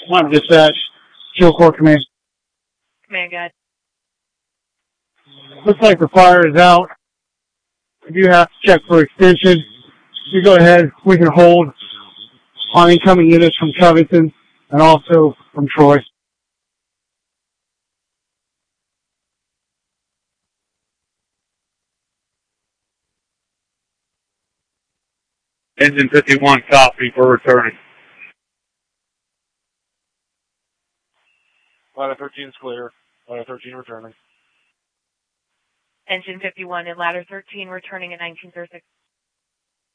One dispatch, Fuel Corps Command. Command, go ahead. Looks like the fire is out. If you have to check for extension, you go ahead. We can hold on incoming units from Covington and also from Troy. Engine 51, copy, we're returning. Ladder 13 is clear. Ladder 13 returning. Engine 51 and ladder 13 returning at 1936.